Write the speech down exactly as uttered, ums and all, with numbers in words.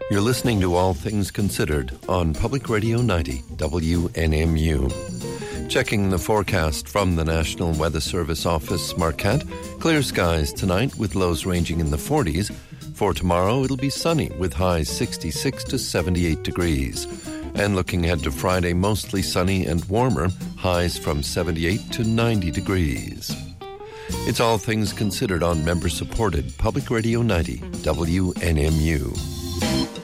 You're listening to All Things Considered on Public Radio ninety, W N M U. Checking the forecast from the National Weather Service Office, Marquette. Clear skies tonight with lows ranging in the forties. For tomorrow, it'll be sunny with highs sixty-six to seventy-eight degrees. And looking ahead to Friday, mostly sunny and warmer, highs from seventy-eight to ninety degrees. It's All Things Considered on member-supported Public Radio ninety, W N M U.